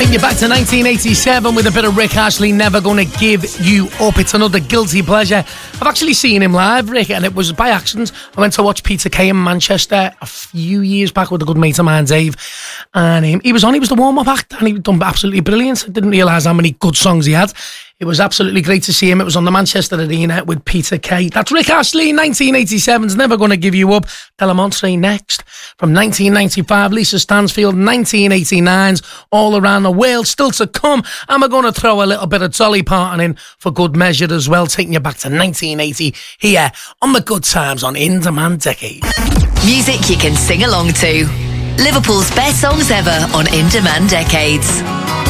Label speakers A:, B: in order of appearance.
A: Take you back to 1987 with a bit of Rick Astley, Never Gonna Give You Up. It's another guilty pleasure. I've actually seen him live, Rick, and it was by accident. I went to watch Peter Kay in Manchester a few years back with a good mate of mine, Dave, and he was the warm-up act, and he done absolutely brilliant. I didn't realise how many good songs he had. It was absolutely great to see him. It was on the Manchester Arena with Peter Kay. That's Rick Astley, 1987's Never Gonna Give You Up. Delamonte next. From 1995, Lisa Stansfield, 1989's All Around the World. Still to come, and we're going to throw a little bit of Dolly Parton in for good measure as well, taking you back to 1980 here on the Good Times on In Demand Decades.
B: Music you can sing along to. Liverpool's best songs ever on In Demand Decades.